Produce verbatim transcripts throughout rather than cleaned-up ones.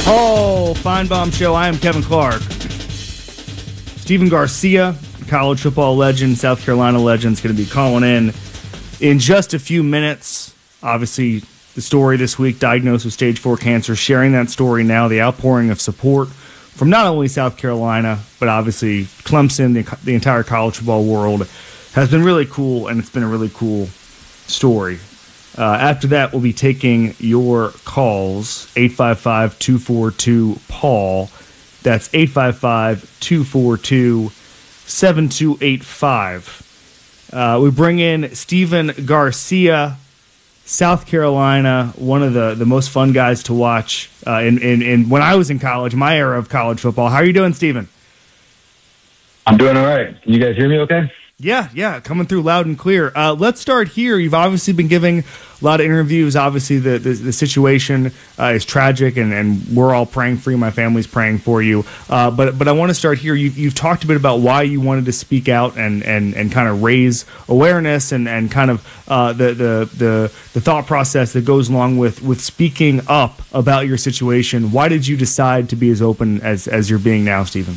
Paul Finebaum Show. I am Kevin Clark. Stephen Garcia, college football legend, South Carolina legend, is going to be calling in in just a few minutes. Obviously, the story this week, diagnosed with stage four cancer, sharing that story now, the outpouring of support from not only South Carolina, but obviously Clemson, the, the entire college football world, has been really cool, and it's been a really cool story. Uh, after that, we'll be taking your calls, eight five five, two four two, P A U L. That's eight five five, two four two, seven two eight five. Uh, we bring in Stephen Garcia, South Carolina, one of the, the most fun guys to watch uh, in, in, in when I was in college, my era of college football. How are you doing, Stephen? I'm doing all right. Can you guys hear me okay? Yeah, yeah, coming through loud and clear. Uh, let's start here. You've obviously been giving a lot of interviews. Obviously, the the, the situation uh, is tragic, and, and we're all praying for you. My family's praying for you. Uh, but but I want to start here. You, you've talked a bit about why you wanted to speak out and, and, and kind of raise awareness and, and kind of uh, the, the the the thought process that goes along with, with speaking up about your situation. Why did you decide to be as open as, as you're being now, Stephen?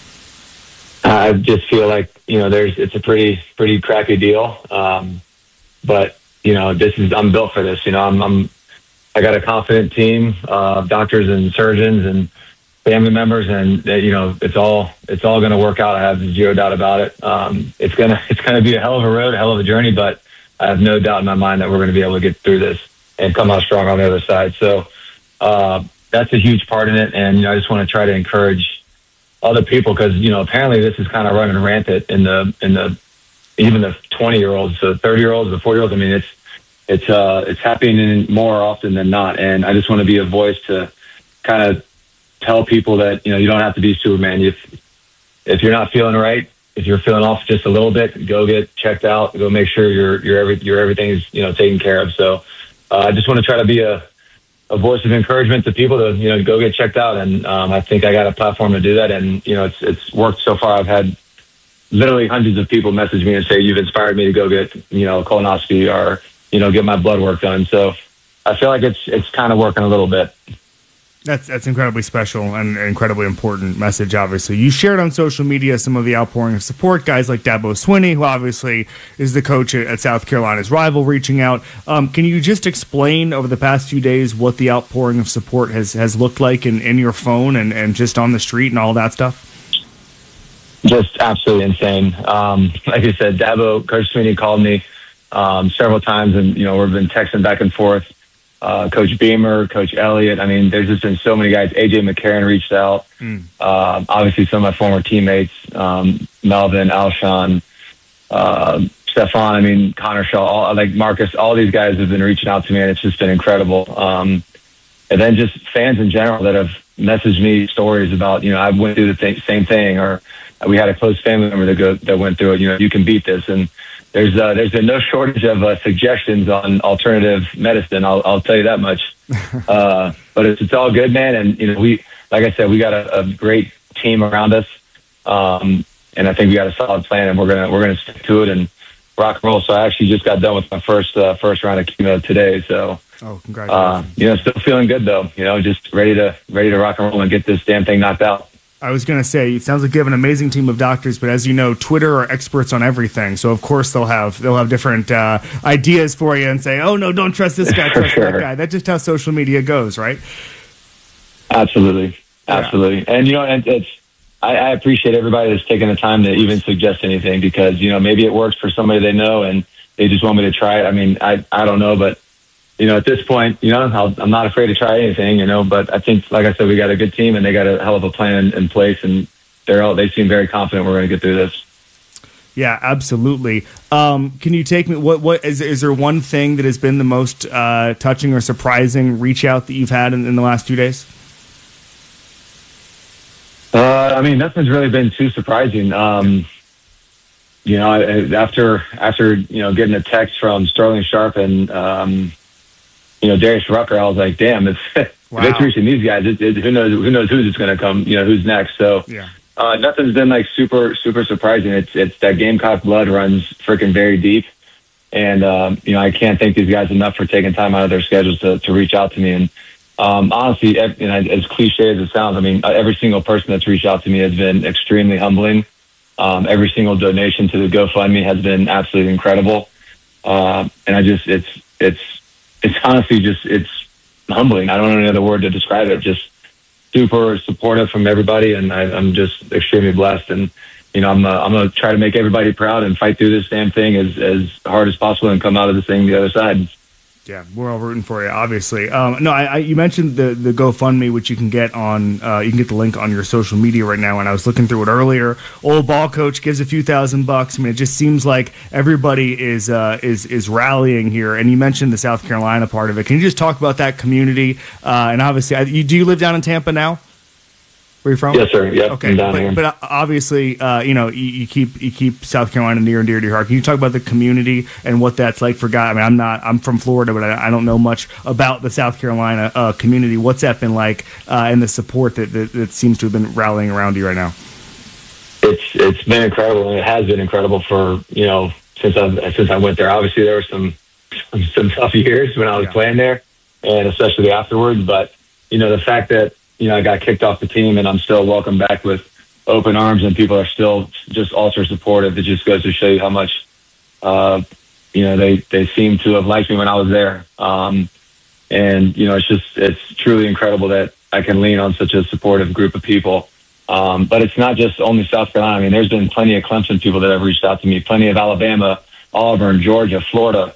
I just feel like, you know, there's, it's a pretty, pretty crappy deal. Um, but, you know, this is, I'm built for this, you know, I'm, I'm I got a confident team of uh, doctors and surgeons and family members, and, uh, you know, it's all, it's all going to work out. I have zero doubt about it. Um, it's going to, it's going to be a hell of a road, a hell of a journey, but I have no doubt in my mind that we're going to be able to get through this and come out strong on the other side. So, uh, that's a huge part in it. And, you know, I just want to try to encourage other people, because, you know, apparently this is kind of running rampant in the in the even the twenty year olds, the thirty year olds, the forty year olds. I mean, it's it's uh it's happening more often than not, and I just want to be a voice to kind of tell people that, you know, you don't have to be Superman. If if you're not feeling right, if you're feeling off just a little bit, go get checked out. Go make sure your your every your everything is, you know, taken care of. So uh, I just want to try to be a a voice of encouragement to people to, you know, go get checked out. And um, I think I got a platform to do that. And, you know, it's it's worked so far. I've had literally hundreds of people message me and say, you've inspired me to go get, you know, a colonoscopy or, you know, get my blood work done. So I feel like it's it's kind of working a little bit. That's that's incredibly special and an incredibly important message, obviously. You shared on social media some of the outpouring of support, guys like Dabo Swinney, who obviously is the coach at South Carolina's rival, reaching out. Um, can you just explain over the past few days what the outpouring of support has, has looked like in, in your phone and, and just on the street and all that stuff? Just absolutely insane. Um, like I said, Dabo, Coach Swinney called me um, several times, and, you know, we've been texting back and forth. Uh, Coach Beamer, Coach Elliott. I mean, there's just been so many guys. A J McCarron reached out. Mm. Uh, obviously, some of my former teammates, um, Melvin, Alshon, uh, Stefan. I mean, Connor Shaw, all, like Marcus. All these guys have been reaching out to me, and it's just been incredible. Um, and then just fans in general that have messaged me stories about, you know, I went through the th- same thing, or we had a close family member that go that went through it. You know, you can beat this. And There's uh, there's been no shortage of uh, suggestions on alternative medicine. I'll I'll tell you that much. Uh, but it's it's all good, man. And, you know, we, like I said, we got a, a great team around us, um, and I think we got a solid plan, and we're gonna we're gonna stick to it and rock and roll. So I actually just got done with my first uh, first round of chemo today. So oh, congratulations! Uh, you know, still feeling good though. You know, just ready to ready to rock and roll and get this damn thing knocked out. I was going to say, it sounds like you have an amazing team of doctors, but as you know, Twitter are experts on everything. So of course they'll have they'll have different uh, ideas for you and say, "Oh no, don't trust this guy, trust sure. that guy." That's just how social media goes, right? Absolutely, absolutely. Yeah. And you know, and it's I, I appreciate everybody that's taking the time to even suggest anything, because, you know, maybe it works for somebody they know and they just want me to try it. I mean, I I don't know, but, you know, at this point, you know, I'll, I'm not afraid to try anything, you know, but I think, like I said, we got a good team and they got a hell of a plan in place, and they're all, they seem very confident we're going to get through this. Yeah, absolutely. Um, can you take me, what, what, is, is there one thing that has been the most uh, touching or surprising reach out that you've had in, in the last few days? Uh, I mean, nothing's really been too surprising. Um, you know, after, after, you know, getting a text from Sterling Sharp and, um, you know, Darius Rucker, I was like, damn, it's, wow. if it's reaching these guys, it, it, who knows, who knows who's it's going to come, you know, who's next. So, yeah. uh, nothing's been like super, super surprising. It's, it's that Gamecock blood runs freaking very deep. And, um, you know, I can't thank these guys enough for taking time out of their schedules to, to reach out to me. And, um, honestly, ev- and as cliche as it sounds, I mean, every single person that's reached out to me has been extremely humbling. Um, every single donation to the GoFundMe has been absolutely incredible. Uh, and I just, it's, it's, it's honestly just, it's humbling. I don't know any other word to describe it. Just super supportive from everybody. And I, I'm just extremely blessed. And, you know, I'm, uh, I'm going to try to make everybody proud and fight through this damn thing as, as hard as possible and come out of this thing the other side. Yeah, we're all rooting for you, obviously. Um, no, I, I, you mentioned the the GoFundMe, which you can get on. Uh, you can get the link on your social media right now. And I was looking through it earlier. Old ball coach gives a few thousand bucks. I mean, it just seems like everybody is uh, is is rallying here. And you mentioned the South Carolina part of it. Can you just talk about that community? Uh, and obviously, I, you, do you live down in Tampa now? Where you from? Yes, sir. Yep. Okay, but, but obviously, uh, you know, you, you keep you keep South Carolina near and dear to your heart. Can you talk about the community and what that's like for guys? I mean, I'm not, I'm from Florida, but I, I don't know much about the South Carolina uh, community. What's that been like, uh, and the support that, that that seems to have been rallying around you right now? It's it's been incredible, and it has been incredible for you know since I since I went there. Obviously, there were some some, some tough years when I was yeah. playing there, and especially afterwards. But you know, the fact that you know, I got kicked off the team and I'm still welcomed back with open arms and people are still just ultra supportive. It just goes to show you how much, uh, you know, they, they seem to have liked me when I was there. Um, and, you know, it's just, it's truly incredible that I can lean on such a supportive group of people. Um, but it's not just only South Carolina. I mean, there's been plenty of Clemson people that have reached out to me, plenty of Alabama, Auburn, Georgia, Florida.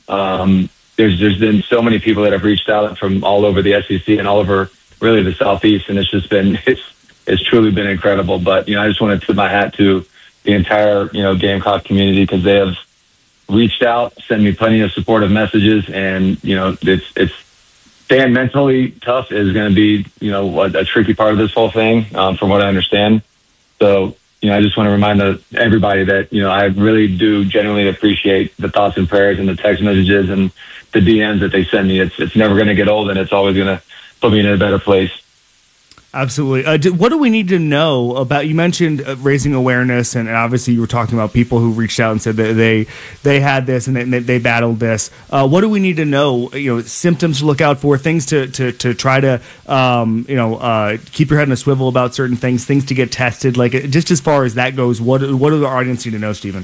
Um, there's, there's been so many people that have reached out from all over the S E C and all over really the Southeast, and it's just been it's it's truly been incredible. But you know, I just want to tip my hat to the entire you know Gamecock community because they have reached out, sent me plenty of supportive messages, and you know, it's it's staying mentally tough is going to be you know a, a tricky part of this whole thing, um, from what I understand. So you know, I just want to remind the, everybody that you know I really do genuinely appreciate the thoughts and prayers and the text messages and the D Ms that they send me. It's it's never going to get old, and it's always going to put me in a better place. Absolutely. Uh, do, what do we need to know about? You mentioned uh, raising awareness, and, and obviously you were talking about people who reached out and said that they they had this and they, they battled this. Uh, what do we need to know? You know, symptoms to look out for, things to to, to try to um, you know uh, keep your head in a swivel about certain things, things to get tested. Like just as far as that goes, what what do the audience need to know, Stephen?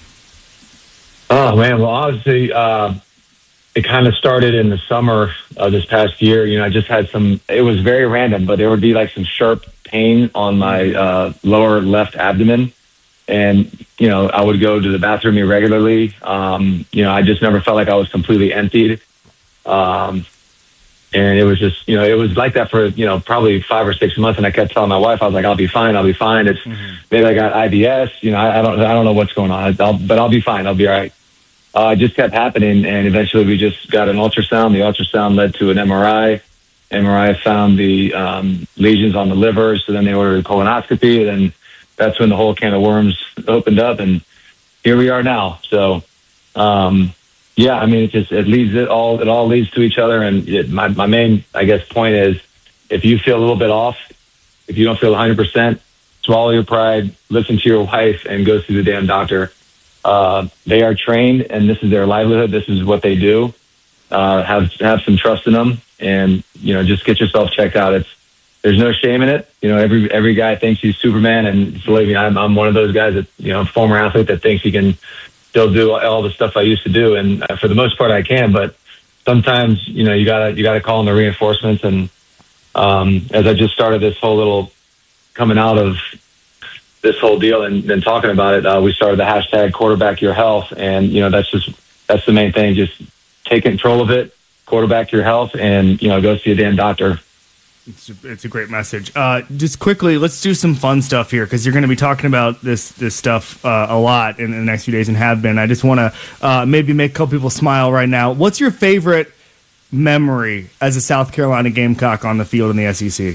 Oh man, well obviously. Uh, It kind of started in the summer of this past year. You know, I just had some, it was very random, but there would be like some sharp pain on my uh, lower left abdomen. And, you know, I would go to the bathroom irregularly. Um, you know, I just never felt like I was completely emptied. Um, and it was just, you know, it was like that for, you know, probably five or six months. And I kept telling my wife, I was like, I'll be fine. I'll be fine. It's mm-hmm. maybe I got I B S. You know, I, I don't, I don't know what's going on, I'll, but I'll be fine. I'll be all right. Uh, it just kept happening, and eventually we just got an ultrasound. The ultrasound led to an M R I. M R I found the um, lesions on the liver, so then they ordered a colonoscopy, and then that's when the whole can of worms opened up, and here we are now. So, um, yeah, I mean, it just it leads it all. It all leads to each other, and it, my my main, I guess, point is if you feel a little bit off, if you don't feel one hundred percent, swallow your pride, listen to your wife, and go see the damn doctor. Uh, they are trained, and this is their livelihood. This is what they do. Uh, have have some trust in them, and you know, just get yourself checked out. It's there's no shame in it. You know, every every guy thinks he's Superman, and believe me, I'm I'm one of those guys that you know, former athlete that thinks he can still do all the stuff I used to do, and for the most part, I can. But sometimes, you know, you gotta you gotta call in the reinforcements. And um, as I just started this whole little coming out of this whole deal and then talking about it, uh, we started the hashtag quarterback your health. And, you know, that's just, that's the main thing. Just take control of it, quarterback your health, and, you know, go see a damn doctor. It's a, it's a great message. Uh, just quickly, let's do some fun stuff here because you're going to be talking about this this stuff uh, a lot in, in the next few days and have been. I just want to uh, maybe make a couple people smile right now. What's your favorite memory as a South Carolina Gamecock on the field in the S E C?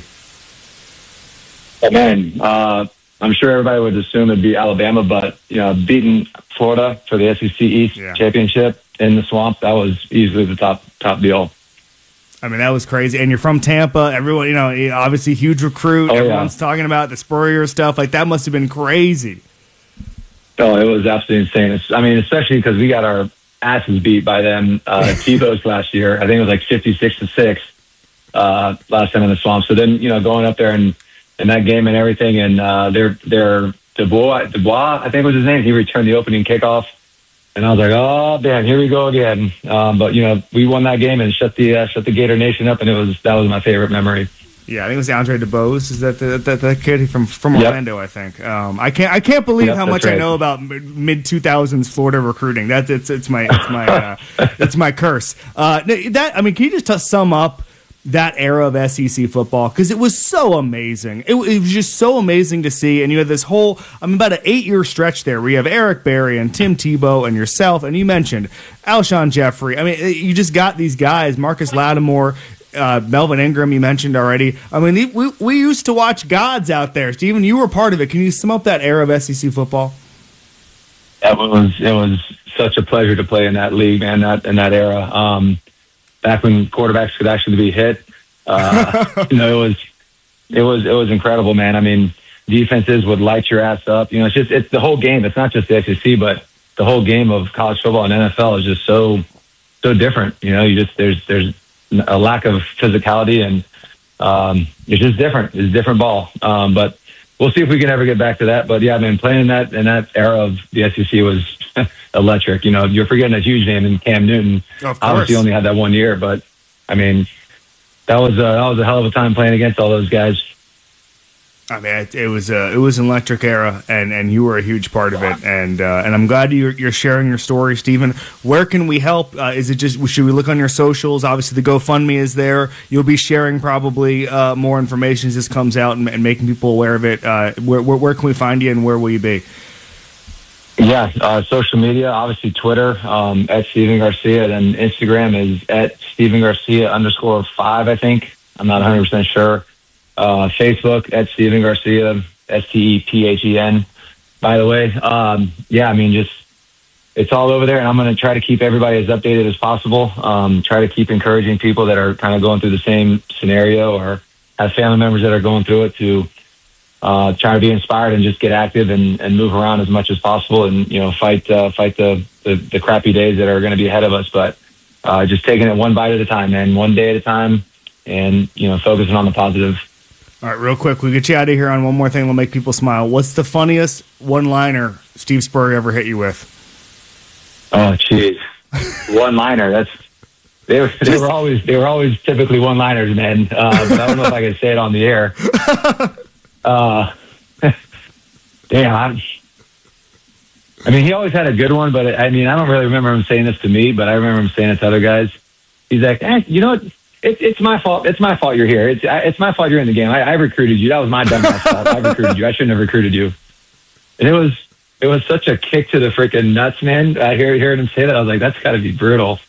Oh, man, uh, I'm sure everybody would assume it'd be Alabama, but, you know, beating Florida for the S E C East yeah. championship in the swamp, that was easily the top top deal. I mean, that was crazy. And you're from Tampa. Everyone, you know, obviously huge recruit. Oh, Everyone's yeah. talking about the Spurrier stuff. Like, that must have been crazy. Oh, it was absolutely insane. It's, I mean, especially because we got our asses beat by them, uh, T-Bows last year. I think it was like fifty-six to six. uh, last time in the Swamp. So then, you know, going up there and, and that game and everything, and uh, their their Dubois, Dubois, I think was his name. He returned the opening kickoff, and I was like, oh damn, here we go again. Um, but you know, we won that game and shut the uh, shut the Gator Nation up, and it was that was my favorite memory. Yeah, I think it was Andre DeBose. Is that the, that that kid from from Yep. Orlando? I think. Um, I can't I can't believe Yep, how that's much I right. know about mid two thousands Florida recruiting. That's it's it's my it's my uh, it's my curse. Uh, that I mean, can you just t- sum up that era of S E C football, because it was so amazing. It, it was just so amazing to see, and you had this whole I mean about an eight year stretch there where you have Eric Berry and Tim Tebow and yourself, and you mentioned Alshon Jeffrey. I mean, you just got these guys, Marcus Lattimore. Uh, Melvin Ingram, you mentioned already. I mean, we we used to watch gods out there. Steven, you were part of it. Can you sum up that era of S E C football? It was it was such a pleasure to play in that league, man. That in that era, um, back when quarterbacks could actually be hit. Uh, you know, it was it was it was incredible, man. I mean, defenses would light your ass up. You know, it's just it's the whole game. It's not just the S E C, but the whole game of college football and N F L is just so so different. You know, you just there's there's a lack of physicality, and um, it's just different. It's a different ball. Um, but we'll see if we can ever get back to that. But yeah, I mean, playing in that in that era of the S E C was electric. You know, you're forgetting a huge name in Cam Newton. Of course. Obviously, only had that one year, but I mean, that was a, that was a hell of a time playing against all those guys. I mean, it, it was a it was an electric era, and, and you were a huge part of it, and uh, and I'm glad you're you're sharing your story, Steven. Where can we help? Uh, is it just should we look on your socials? Obviously, the GoFundMe is there. You'll be sharing probably uh, more information as this comes out and, and making people aware of it. Uh, where, where where can we find you, and where will you be? Yeah, uh, social media, obviously Twitter um, at Steven Garcia, and Instagram is at Steven Garcia underscore five. I think I'm not one hundred percent sure. Uh, Facebook at Steven Garcia, S T E P H E N, by the way. Um, yeah, I mean, just, it's all over there, and I'm going to try to keep everybody as updated as possible. Um, try to keep encouraging people that are kind of going through the same scenario or have family members that are going through it to uh, try to be inspired and just get active and, and move around as much as possible and, you know, fight, uh, fight the, the, the crappy days that are going to be ahead of us. But uh, just taking it one bite at a time, man, one day at a time, and, you know, focusing on the positive. All right, real quick, we'll get you out of here on one more thing that'll make people smile. What's the funniest one-liner Steve Spurrier ever hit you with? Oh, jeez, one-liner. That's they were they were always they were always typically one-liners, man. Uh, but I don't know if I can say it on the air. Uh, damn, I'm, I mean, he always had a good one, but I mean, I don't really remember him saying this to me, but I remember him saying it to other guys. He's like, eh, you know what? It, it's my fault. It's my fault you're here. It's it's my fault you're in the game. I, I recruited you. That was my dumbass fault. I recruited you. I shouldn't have recruited you. And it was it was such a kick to the freaking nuts, man. I hear hearing him say that. I was like, that's got to be brutal.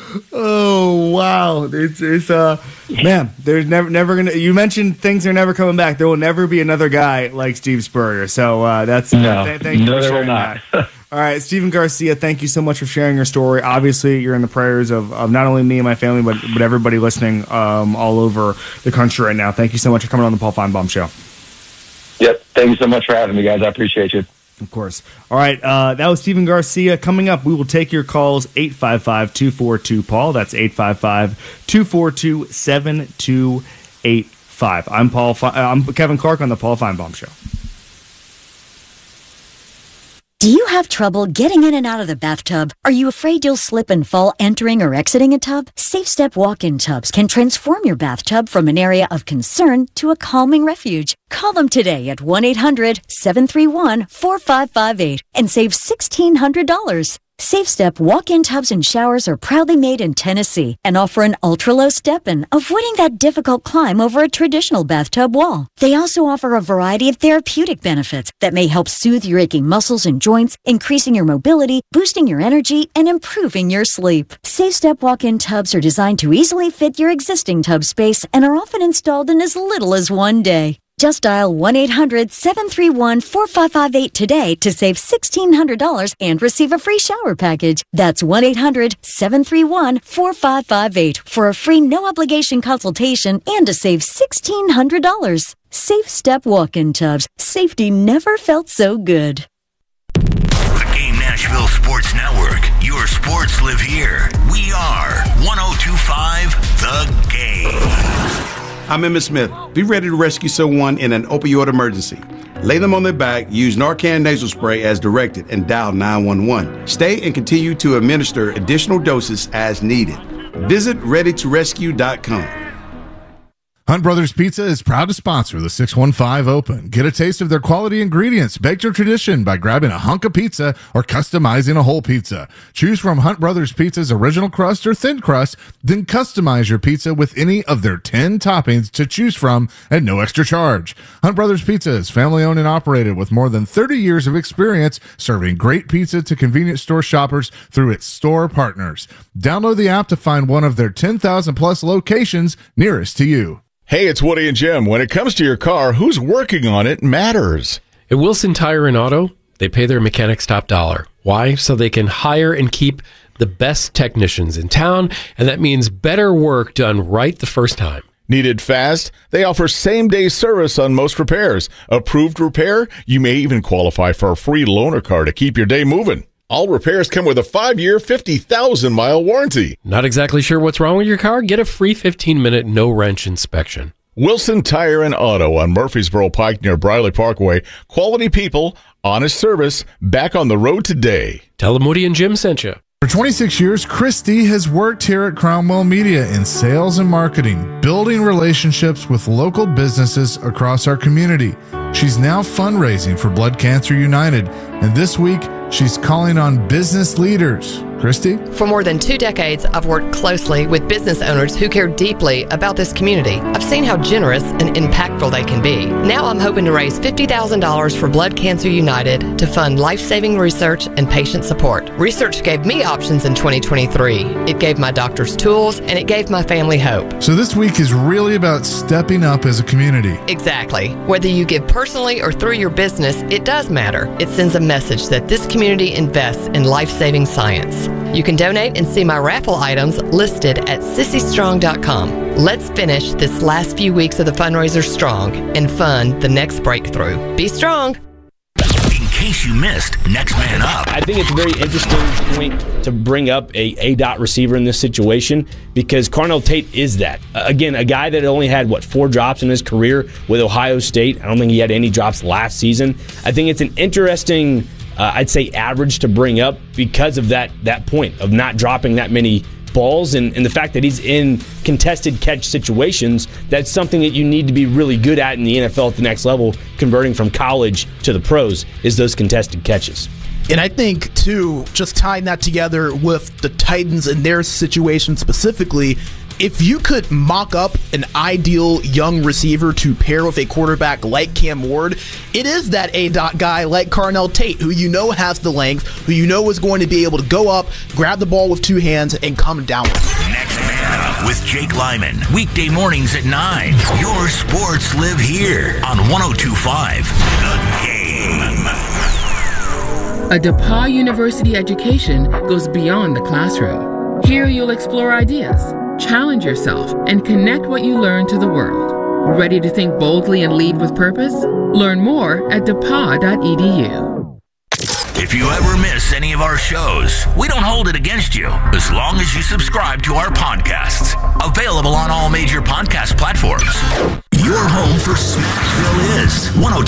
Oh wow, it's it's uh man. There's never never gonna. You mentioned things are never coming back. There will never be another guy like Steve Spurrier. So uh, that's no, th- thank you no, for there will sharing not. that. All right, Steven Garcia, thank you so much for sharing your story. Obviously, you're in the prayers of, of not only me and my family, but but everybody listening um, all over the country right now. Thank you so much for coming on the Paul Feinbaum Show. Yep. Thank you so much for having me, guys. I appreciate you. Of course. All right, uh, that was Steven Garcia. Coming up, we will take your calls, eight five five, two four two, Paul. That's eight five five, two four two, seven two eight five. I'm Paul. Fe- I'm Kevin Clark on the Paul Feinbaum Show. Do you have trouble getting in and out of the bathtub? Are you afraid you'll slip and fall entering or exiting a tub? SafeStep walk-in tubs can transform your bathtub from an area of concern to a calming refuge. Call them today at one eight hundred, seven three one, four five five eight and save sixteen hundred dollars. SafeStep walk-in tubs and showers are proudly made in Tennessee and offer an ultra-low step-in, avoiding that difficult climb over a traditional bathtub wall. They also offer a variety of therapeutic benefits that may help soothe your aching muscles and joints, increasing your mobility, boosting your energy, and improving your sleep. SafeStep walk-in tubs are designed to easily fit your existing tub space and are often installed in as little as one day. Just dial one eight hundred, seven three one, four five five eight today to save sixteen hundred dollars and receive a free shower package. That's one eight hundred, seven three one, four five five eight for a free no-obligation consultation and to save sixteen hundred dollars. SafeStep walk-in tubs. Safety never felt so good. The Game Nashville Sports Network. Your sports live here. We are one oh two point five The Game. I'm Emmett Smith. Be ready to rescue someone in an opioid emergency. Lay them on their back, use Narcan nasal spray as directed, and dial nine one one. Stay and continue to administer additional doses as needed. Visit ready to rescue dot com. Hunt Brothers Pizza is proud to sponsor the six one five Open. Get a taste of their quality ingredients, baked to tradition by grabbing a hunk of pizza or customizing a whole pizza. Choose from Hunt Brothers Pizza's original crust or thin crust, then customize your pizza with any of their ten toppings to choose from at no extra charge. Hunt Brothers Pizza is family owned and operated with more than thirty years of experience serving great pizza to convenience store shoppers through its store partners. Download the app to find one of their ten thousand plus locations nearest to you. Hey, it's Woody and Jim. When it comes to your car, who's working on it matters. At Wilson Tire and Auto, they pay their mechanics top dollar. Why? So they can hire and keep the best technicians in town, and that means better work done right the first time. Needed fast? They offer same-day service on most repairs. Approved repair? You may even qualify for a free loaner car to keep your day moving. All repairs come with a five-year, fifty thousand mile warranty. Not exactly sure what's wrong with your car? Get a free fifteen-minute no-wrench inspection. Wilson Tire and Auto on Murfreesboro Pike near Briley Parkway. Quality people, honest service, back on the road today. Tell them Woody and Jim sent you. For twenty-six years, Christy has worked here at Cromwell Media in sales and marketing, building relationships with local businesses across our community. She's now fundraising for Blood Cancer United, and this week, she's calling on business leaders. Christy? For more than two decades, I've worked closely with business owners who care deeply about this community. I've seen how generous and impactful they can be. Now I'm hoping to raise fifty thousand dollars for Blood Cancer United to fund life-saving research and patient support. Research gave me options in twenty twenty-three. It gave my doctors tools, and it gave my family hope. So this week is really about stepping up as a community. Exactly. Whether you give personally or through your business, it does matter. It sends a message that this community invests in life-saving science. You can donate and see my raffle items listed at sissy strong dot com. Let's finish this last few weeks of the fundraiser strong and fund the next breakthrough. Be strong. In case you missed Next Man Up. I think it's a very interesting point to bring up a A-dot receiver in this situation because Carnell Tate is that. Uh, again, a guy that only had, what, four drops in his career with Ohio State. I don't think he had any drops last season. I think it's an interesting, uh, I'd say, average to bring up because of that that point of not dropping that many balls and, and the fact that he's in contested catch situations. That's something that you need to be really good at in the N F L at the next level, converting from college to the pros, is those contested catches. And I think, too, just tying that together with the Titans and their situation specifically, if you could mock up an ideal young receiver to pair with a quarterback like Cam Ward, it is that A-dot guy like Carnell Tate, who you know has the length, who you know is going to be able to go up, grab the ball with two hands, and come down with it. Next Man Up with Jake Lyman. Weekday mornings at nine. Your sports live here on one oh two point five The Game. A DePauw University education goes beyond the classroom. Here you'll explore ideas, challenge yourself, and connect what you learn to the world. Ready to think boldly and lead with purpose? Learn more at depaw dot e d u. If you ever miss any of our shows, we don't hold it against you as long as you subscribe to our podcasts. Available on all major podcast platforms. Your home for Smashville is one oh two